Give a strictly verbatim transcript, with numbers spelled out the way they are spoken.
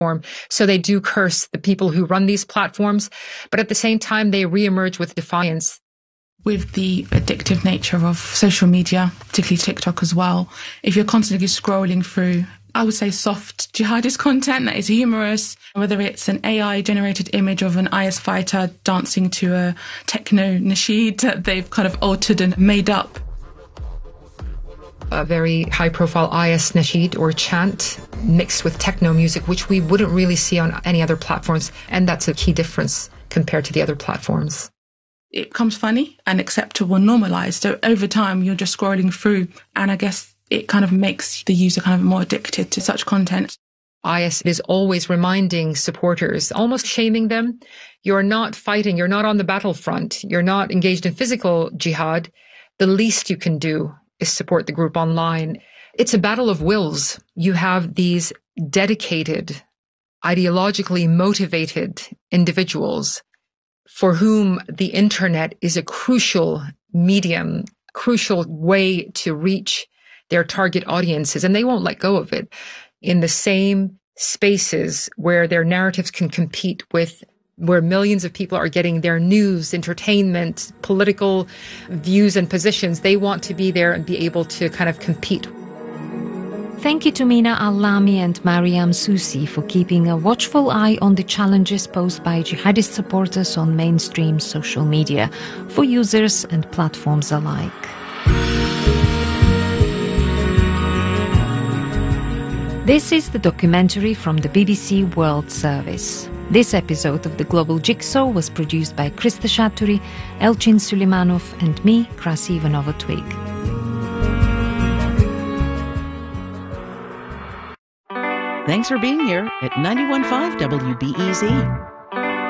So they do curse the people who run these platforms, but at the same time, they reemerge with defiance. With the addictive nature of social media, particularly TikTok as well, if you're constantly scrolling through, I would say, soft jihadist content that is humorous, whether it's an A I-generated image of an I S fighter dancing to a techno nasheed that they've kind of altered and made up. A very high-profile I S nasheed or chant mixed with techno music, which we wouldn't really see on any other platforms. And that's a key difference compared to the other platforms. It becomes funny and acceptable and normalised. So over time, you're just scrolling through, and I guess it kind of makes the user kind of more addicted to such content. I S is always reminding supporters, almost shaming them. You're not fighting. You're not on the battlefront. You're not engaged in physical jihad. The least you can do is support the group online. It's a battle of wills. You have these dedicated, ideologically motivated individuals for whom the internet is a crucial medium, crucial way to reach their target audiences, and they won't let go of it. In the same spaces where their narratives can compete with, where millions of people are getting their news, entertainment, political views and positions, they want to be there and be able to kind of compete. Thank you to Mina Al-Lami and Mariam Susi for keeping a watchful eye on the challenges posed by jihadist supporters on mainstream social media for users and platforms alike. This is the documentary from the B B C World Service. This episode of The Global Jigsaw was produced by Krista Shaturi, Elchin Suleimanov and me, Krasi Ivanova-Twig. Thanks for being here at ninety-one point five W B E Z.